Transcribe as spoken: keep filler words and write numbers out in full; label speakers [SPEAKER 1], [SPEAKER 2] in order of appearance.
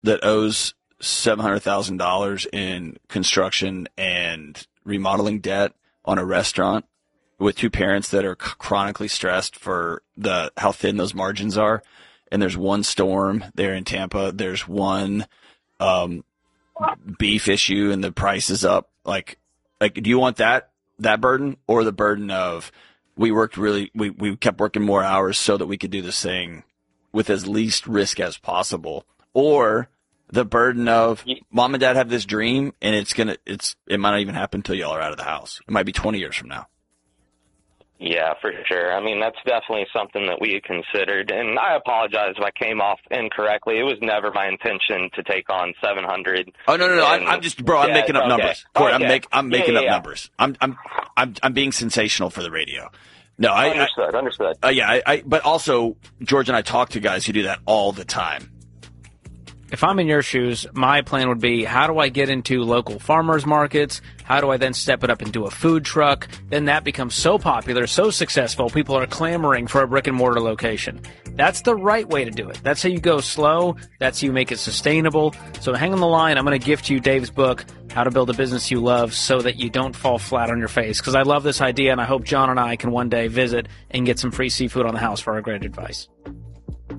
[SPEAKER 1] that owes seven hundred thousand dollars in construction and remodeling debt on a restaurant with two parents that are chronically stressed for the how thin those margins are. And there's one storm there in Tampa. There's one um, beef issue and the price is up. Like, like, do you want that that burden or the burden of we worked really we, we kept working more hours so that we could do this thing with as least risk as possible, or the burden of mom and dad have this dream and it's gonna it's it might not even happen until y'all are out of the house. It might be twenty years from now.
[SPEAKER 2] Yeah, for sure. I mean, that's definitely something that we had considered, and I apologize if I came off incorrectly. It was never my intention to take on seven hundred.
[SPEAKER 1] Oh no, no, no! I'm, I'm just, bro. I'm yeah, making up okay. numbers. Corey, okay. I'm, make, I'm making yeah, yeah, up yeah. numbers. I'm, I'm, I'm, I'm being sensational for the radio. No, I
[SPEAKER 2] understood. I, understood.
[SPEAKER 1] Uh, yeah, I, I. But also, George and I talk to guys who do that all the time.
[SPEAKER 3] If I'm in your shoes, my plan would be, how do I get into local farmers markets? How do I then step it up into a food truck? Then that becomes so popular, so successful, people are clamoring for a brick-and-mortar location. That's the right way to do it. That's how you go slow. That's how you make it sustainable. So hang on the line. I'm going to gift you Dave's book, How to Build a Business You Love, so that you don't fall flat on your face. Because I love this idea, and I hope John and I can one day visit and get some free seafood on the house for our great advice.